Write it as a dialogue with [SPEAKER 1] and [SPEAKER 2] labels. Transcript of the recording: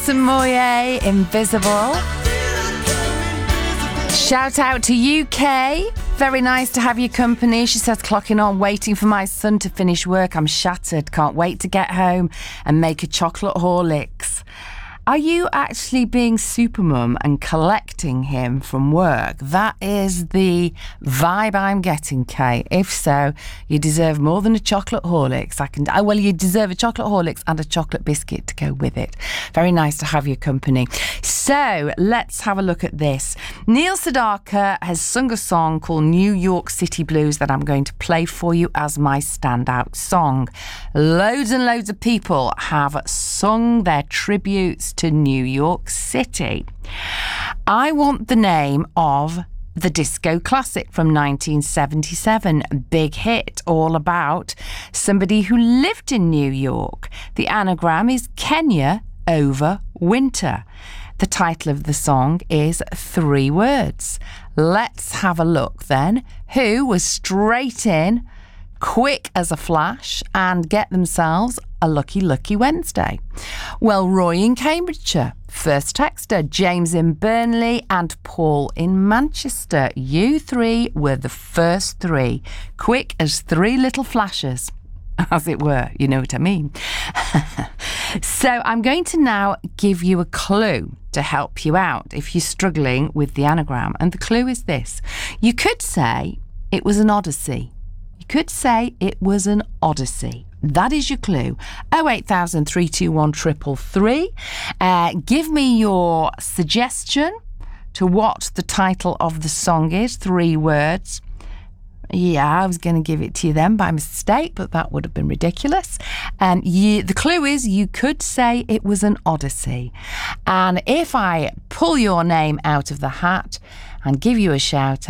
[SPEAKER 1] Alison Moyet, Invisible. Shout out to UK. Very nice to have your company. She says, clocking on, waiting for my son to finish work. I'm shattered. Can't wait to get home and make a chocolate Horlicks. Are you actually being supermum and collecting him from work? That is the vibe I'm getting, Kate. If so, you deserve more than a chocolate Horlicks. You deserve a chocolate Horlicks and a chocolate biscuit to go with it. Very nice to have your company. So let's have a look at this. Neil Sedaka has sung a song called New York City Blues that I'm going to play for you as my standout song. Loads and loads of people have sung their tributes to New York City. I want the name of the disco classic from 1977, big hit, all about somebody who lived in New York. The anagram is Kenya over winter. The title of the song is 3 words. Let's have a look then. Who was straight in, quick as a flash, and get themselves a lucky Wednesday? Well, Roy in Cambridgeshire, first texter, James in Burnley, and Paul in Manchester. You 3 were the first 3, quick as 3 little flashes, as it were, you know what I mean. So I'm going to now give you a clue to help you out if you're struggling with the anagram, and the clue is this. You could say it was an odyssey. Could say it was an odyssey. That is your clue. 08000 321 333. Give me your suggestion to what the title of the song is. 3 words. Yeah, I was going to give it to you then by mistake, but that would have been ridiculous. The clue is you could say it was an odyssey. And if I pull your name out of the hat and give you a shout